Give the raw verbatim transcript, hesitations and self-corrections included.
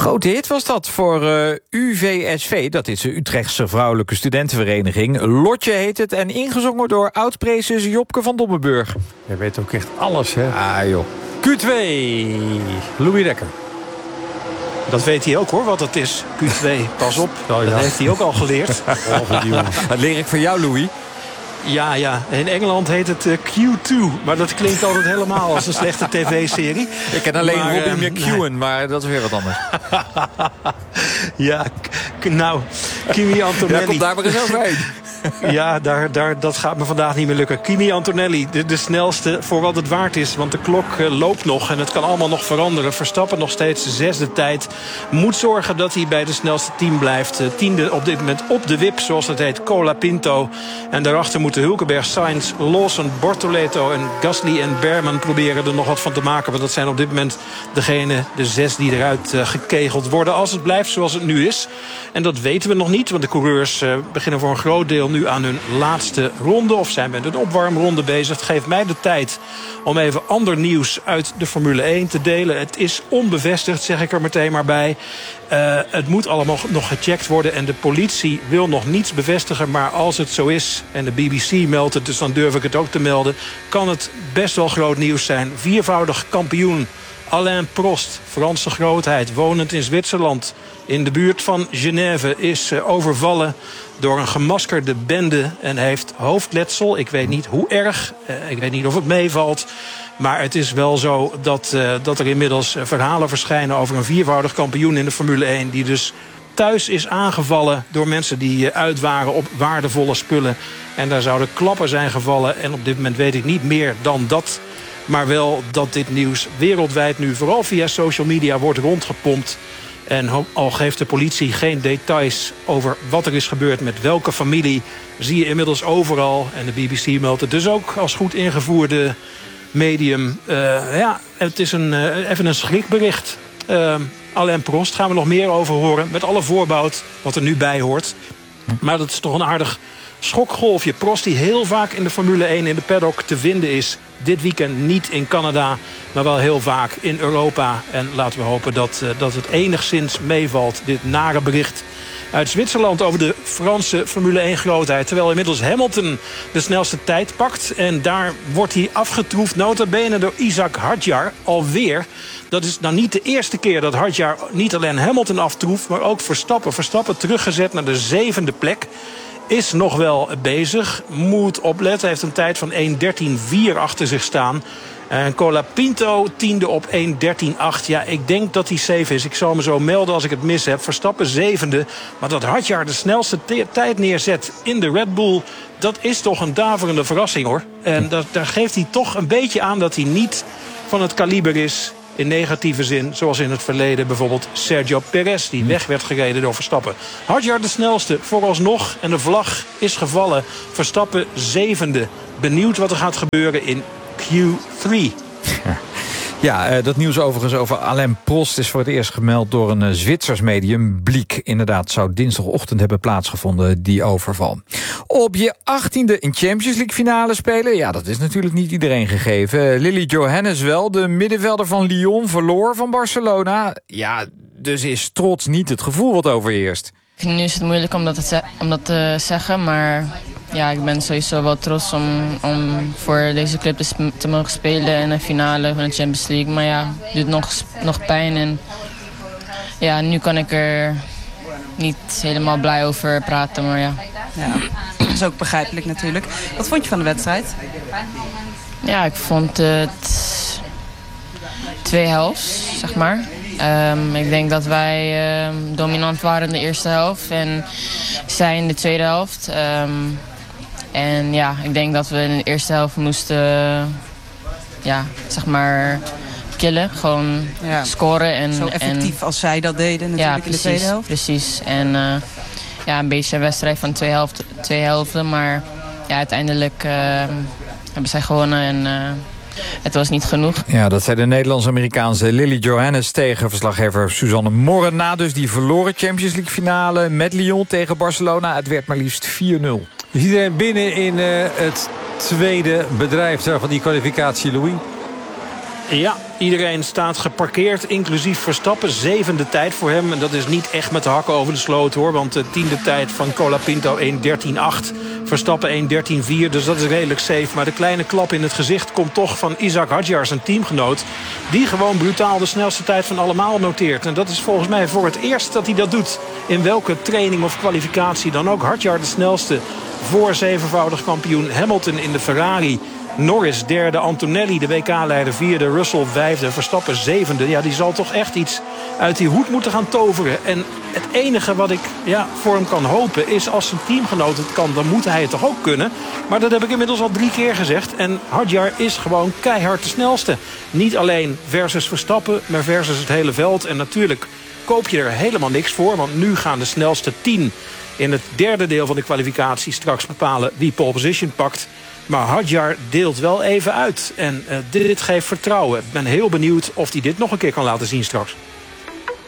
Grote hit was dat voor uh, U V S V. Dat is de Utrechtse vrouwelijke studentenvereniging. Lotje heet het en ingezongen door oud-precies Jopke van Dommenburg. Jij weet ook echt alles, hè? Ah, joh. Q twee, Louis Dekker. Dat weet hij ook, hoor, wat het is. Q twee, pas op. Oh, ja. Dat heeft hij ook al geleerd. Oh, die jongen. Dat leer ik van jou, Louis. Ja, ja. In Engeland heet het uh, Q twee. Maar dat klinkt altijd helemaal als een slechte tv-serie. Ik ken alleen maar, Robbie uh, McEwen, nee. maar dat is weer wat anders. Ja, k- nou, Kimi Antonelli. Ja, komt daar maar eens overheen. Ja, daar, daar, dat gaat me vandaag niet meer lukken. Kimi Antonelli, de, de snelste voor wat het waard is. Want de klok uh, loopt nog en het kan allemaal nog veranderen. Verstappen nog steeds de zesde tijd. Moet zorgen dat hij bij de snelste team blijft. Uh, tiende op dit moment op de wip, zoals het heet, Colapinto. En daarachter moeten Hulkenberg, Sainz, Lawson, Bortoleto en Gasly en Berman proberen er nog wat van te maken. Want dat zijn op dit moment degene, de zes die eruit uh, gekegeld worden. Als het blijft zoals het nu is. En dat weten we nog niet, want de coureurs uh, beginnen voor een groot deel nu aan hun laatste ronde. Of zijn met een opwarmronde bezig. Het geeft mij de tijd om even ander nieuws uit de Formule één te delen. Het is onbevestigd, zeg ik er meteen maar bij. Uh, het moet allemaal nog gecheckt worden. En de politie wil nog niets bevestigen. Maar als het zo is, en de B B C meldt het, dus dan durf ik het ook te melden, kan het best wel groot nieuws zijn. Viervoudig kampioen Alain Prost, Franse grootheid, wonend in Zwitserland, in de buurt van Genève, is uh, overvallen door een gemaskerde bende en heeft hoofdletsel. Ik weet niet hoe erg, uh, ik weet niet of het meevalt. Maar het is wel zo dat, uh, dat er inmiddels verhalen verschijnen over een viervoudig kampioen in de Formule één... die dus thuis is aangevallen door mensen die uh, uit waren op waardevolle spullen. En daar zouden klappen zijn gevallen. En op dit moment weet ik niet meer dan dat. Maar wel dat dit nieuws wereldwijd nu vooral via social media wordt rondgepompt. En al geeft de politie geen details over wat er is gebeurd met welke familie, zie je inmiddels overal, en de B B C meldt het dus ook als goed ingevoerde medium. Uh, ja, het is een, uh, even een schrikbericht. Uh, Alain Prost gaan we nog meer over horen, met alle voorbouw wat er nu bij hoort. Maar dat is toch een aardig schokgolfje. Prost die heel vaak in de Formule één in de paddock te vinden is. Dit weekend niet in Canada, maar wel heel vaak in Europa. En laten we hopen dat, uh, dat het enigszins meevalt, dit nare bericht uit Zwitserland over de Franse Formule één grootheid. Terwijl inmiddels Hamilton de snelste tijd pakt. En daar wordt hij afgetroefd, nota bene, door Isaac Hadjar alweer. Dat is nou niet de eerste keer dat Hadjar niet alleen Hamilton aftroeft, maar ook Verstappen. Verstappen teruggezet naar de zevende plek. Is nog wel bezig. Moet opletten. Heeft een tijd van één dertien vier achter zich staan. En Colapinto tiende op één dertien acht. Ja, ik denk dat hij safe is. Ik zal me zo melden als ik het mis heb. Verstappen zevende. Maar dat Hadjar de snelste te- tijd neerzet in de Red Bull, dat is toch een daverende verrassing, hoor. En dat, daar geeft hij toch een beetje aan dat hij niet van het kaliber is in negatieve zin, zoals in het verleden bijvoorbeeld Sergio Perez, die weg werd gereden door Verstappen. Hadjar de snelste, vooralsnog. En de vlag is gevallen. Verstappen zevende. Benieuwd wat er gaat gebeuren in Q drie. Ja, uh, dat nieuws overigens over Alain Prost is voor het eerst gemeld door een uh, Zwitsers medium, Bliek. Inderdaad, zou dinsdagochtend hebben plaatsgevonden, die overval. Op je achttiende een Champions League finale spelen, ja, dat is natuurlijk niet iedereen gegeven. Uh, Lily Johannes wel, de middenvelder van Lyon, verloor van Barcelona. Ja, dus is trots niet het gevoel wat overheerst. Nu is het moeilijk om dat, te, ze- om dat te zeggen, maar ja, ik ben sowieso wel trots om, om voor deze club te, sp- te mogen spelen in een finale van de Champions League. Maar ja, het doet nog, nog pijn en ja, nu kan ik er niet helemaal blij over praten, maar ja. Ja, dat is ook begrijpelijk natuurlijk. Wat vond je van de wedstrijd? Ja, ik vond het twee helfts, zeg maar. Um, ik denk dat wij um, dominant waren in de eerste helft en zij in de tweede helft. Um, en ja, ik denk dat we in de eerste helft moesten, uh, ja, zeg maar, killen. Gewoon Ja. scoren. En, Zo effectief en, als zij dat deden natuurlijk ja, precies, in de tweede helft. precies. En uh, ja, een beetje een wedstrijd van twee, helft, twee helften. Maar ja, uiteindelijk uh, hebben zij gewonnen en Uh, het was niet genoeg. Ja, dat zei de Nederlands-Amerikaanse Lily Johannes tegen verslaggever Suzanne Morren. Na dus die verloren Champions League finale met Lyon tegen Barcelona. Het werd maar liefst vier nul. Is iedereen binnen in uh, het tweede bedrijf van die kwalificatie, Louis? Ja, Iedereen staat geparkeerd, inclusief Verstappen. Zevende tijd voor hem. En dat is niet echt met de hakken over de sloot, hoor. Want de tiende tijd van Colapinto één dertien acht. Verstappen één dertien vier. Dus dat is redelijk safe. Maar de kleine klap in het gezicht komt toch van Ishak Hadjar, zijn teamgenoot. Die gewoon brutaal de snelste tijd van allemaal noteert. En dat is volgens mij voor het eerst dat hij dat doet. In welke training of kwalificatie dan ook. Hadjar de snelste voor zevenvoudig kampioen Hamilton in de Ferrari. Norris derde, Antonelli de W K-leider vierde, Russell vijfde, Verstappen zevende. Ja, die zal toch echt iets uit die hoed moeten gaan toveren. En het enige wat ik ja, voor hem kan hopen is als zijn teamgenoot het kan, dan moet hij het toch ook kunnen. Maar dat heb ik inmiddels al drie keer gezegd. En Hadjar is gewoon keihard de snelste. Niet alleen versus Verstappen, maar versus het hele veld. En natuurlijk koop je er helemaal niks voor, want nu gaan de snelste tien in het derde deel van de kwalificatie straks bepalen wie pole position pakt. Maar Hadjar deelt wel even uit. En uh, dit geeft vertrouwen. Ik ben heel benieuwd of hij dit nog een keer kan laten zien straks.